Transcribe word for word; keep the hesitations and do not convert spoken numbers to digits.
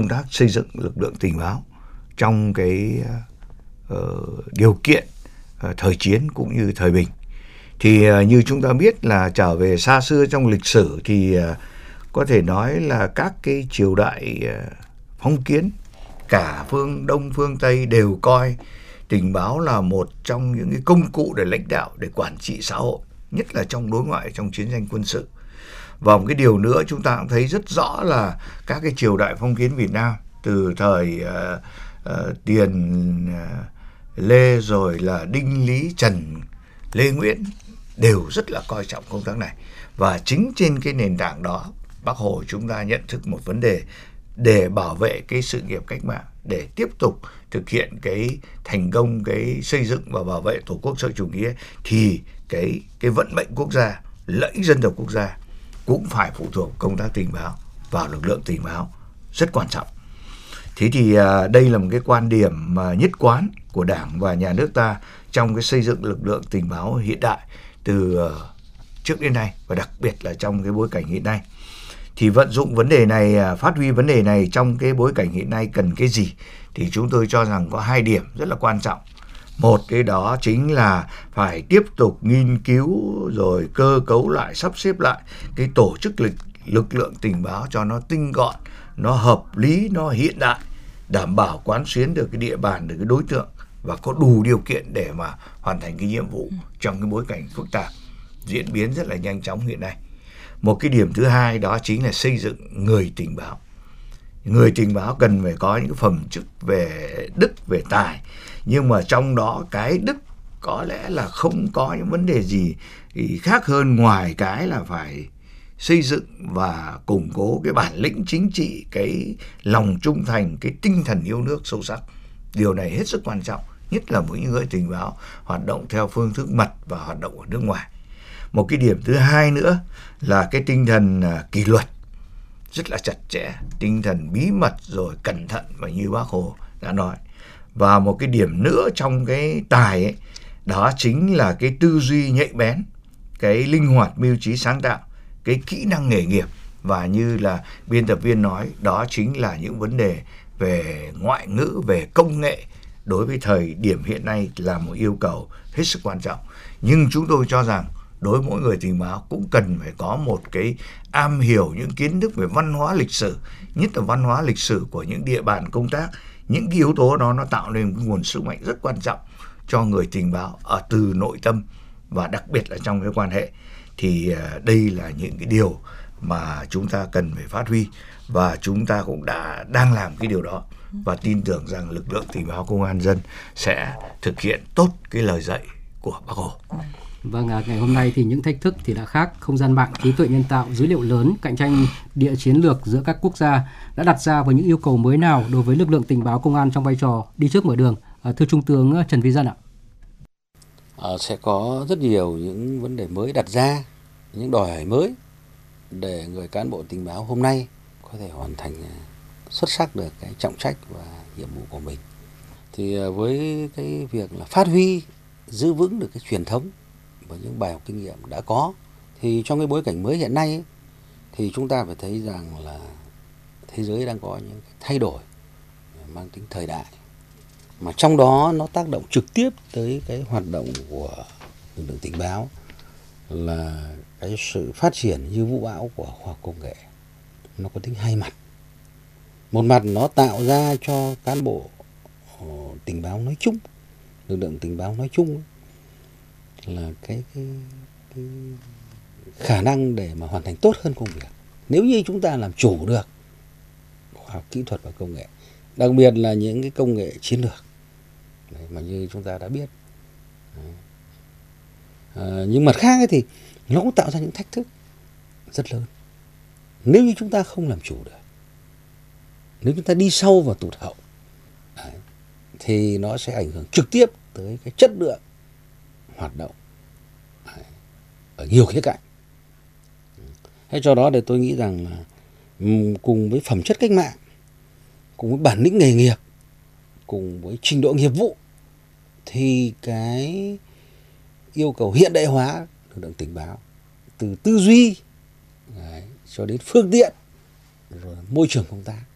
tác xây dựng lực lượng tình báo trong cái uh, điều kiện uh, thời chiến cũng như thời bình. Thì uh, như chúng ta biết là trở về xa xưa trong lịch sử thì uh, có thể nói là các cái triều đại uh, phong kiến cả phương Đông phương Tây đều coi tình báo là một trong những cái công cụ để lãnh đạo, để quản trị xã hội, nhất là trong đối ngoại, trong chiến tranh quân sự. Và một cái điều nữa chúng ta cũng thấy rất rõ là các cái triều đại phong kiến Việt Nam từ thời uh, uh, Tiền, uh, Lê rồi là Đinh, Lý, Trần, Lê, Nguyễn đều rất là coi trọng công tác này. Và chính trên cái nền tảng đó, Bác Hồ chúng ta nhận thức một vấn đề để bảo vệ cái sự nghiệp cách mạng, để tiếp tục thực hiện cái thành công cái xây dựng và bảo vệ Tổ quốc xã hội chủ nghĩa, thì cái cái vận mệnh quốc gia, lợi ích dân tộc quốc gia cũng phải phụ thuộc công tác tình báo vào lực lượng tình báo rất quan trọng. Thế thì à, đây là một cái quan điểm mà nhất quán của Đảng và Nhà nước ta trong cái xây dựng lực lượng tình báo hiện đại từ uh, trước đến nay, và đặc biệt là trong cái bối cảnh hiện nay. Thì vận dụng vấn đề này, phát huy vấn đề này trong cái bối cảnh hiện nay cần cái gì? Thì chúng tôi cho rằng có hai điểm rất là quan trọng. Một cái đó chính là phải tiếp tục nghiên cứu rồi cơ cấu lại, sắp xếp lại cái tổ chức lực, lực lượng tình báo cho nó tinh gọn, nó hợp lý, nó hiện đại, đảm bảo quán xuyến được cái địa bàn, được cái đối tượng và có đủ điều kiện để mà hoàn thành cái nhiệm vụ trong cái bối cảnh phức tạp, diễn biến rất là nhanh chóng hiện nay. Một cái điểm thứ hai đó chính là xây dựng người tình báo. Người tình báo cần phải có những phẩm chất về đức, về tài. Nhưng mà trong đó cái đức có lẽ là không có những vấn đề gì khác hơn ngoài cái là phải xây dựng và củng cố cái bản lĩnh chính trị, cái lòng trung thành, cái tinh thần yêu nước sâu sắc. Điều này hết sức quan trọng, nhất là với những người tình báo hoạt động theo phương thức mật và hoạt động ở nước ngoài. Một cái điểm thứ hai nữa là cái tinh thần uh, kỷ luật rất là chặt chẽ, tinh thần bí mật rồi cẩn thận và như Bác Hồ đã nói. Và một cái điểm nữa trong cái tài ấy, đó chính là cái tư duy nhạy bén, cái linh hoạt mưu trí sáng tạo, cái kỹ năng nghề nghiệp. Và như là biên tập viên nói, đó chính là những vấn đề về ngoại ngữ, về công nghệ đối với thời điểm hiện nay là một yêu cầu hết sức quan trọng. Nhưng chúng tôi cho rằng đối với mỗi người tình báo cũng cần phải có một cái am hiểu những kiến thức về văn hóa lịch sử, nhất là văn hóa lịch sử của những địa bàn công tác. Những cái yếu tố đó nó tạo nên một nguồn sức mạnh rất quan trọng cho người tình báo ở từ nội tâm và đặc biệt là trong cái quan hệ. Thì đây là những cái điều mà chúng ta cần phải phát huy, và chúng ta cũng đã đang làm cái điều đó, và tin tưởng rằng lực lượng tình báo công an nhân dân sẽ thực hiện tốt cái lời dạy của Bác Hồ. Vâng, ngày hôm nay thì những thách thức thì đã khác. Không gian mạng, trí tuệ nhân tạo, dữ liệu lớn, cạnh tranh địa chiến lược giữa các quốc gia đã đặt ra với những yêu cầu mới nào đối với lực lượng tình báo công an trong vai trò đi trước mở đường? À, thưa Trung tướng Trần Vi Dân ạ. À, sẽ có rất nhiều những vấn đề mới đặt ra, những đòi hỏi mới để người cán bộ tình báo hôm nay có thể hoàn thành xuất sắc được cái trọng trách và nhiệm vụ của mình. Thì với cái việc là phát huy, giữ vững được cái truyền thống và những bài học kinh nghiệm đã có, thì trong cái bối cảnh mới hiện nay ấy, thì chúng ta phải thấy rằng là thế giới đang có những cái thay đổi mang tính thời đại, mà trong đó nó tác động trực tiếp tới cái hoạt động của lực lượng tình báo là cái sự phát triển như vũ bão của khoa học công nghệ. Nó có tính hai mặt. Một mặt nó tạo ra cho cán bộ tình báo nói chung, lực lượng tình báo nói chung là cái, cái, cái khả năng để mà hoàn thành tốt hơn công việc. Nếu như chúng ta làm chủ được khoa học kỹ thuật và công nghệ, đặc biệt là những cái công nghệ chiến lược đấy, mà như chúng ta đã biết. À, nhưng mặt khác ấy thì nó cũng tạo ra những thách thức rất lớn. Nếu như chúng ta không làm chủ được, nếu chúng ta đi sâu vào tụt hậu đấy, thì nó sẽ ảnh hưởng trực tiếp tới cái chất lượng hoạt động đấy, ở nhiều khía cạnh. Thế do đó thì tôi nghĩ rằng là cùng với phẩm chất cách mạng, cùng với bản lĩnh nghề nghiệp, cùng với trình độ nghiệp vụ, thì cái yêu cầu hiện đại hóa lực lượng tình báo từ tư duy đấy, cho đến phương tiện rồi môi trường công tác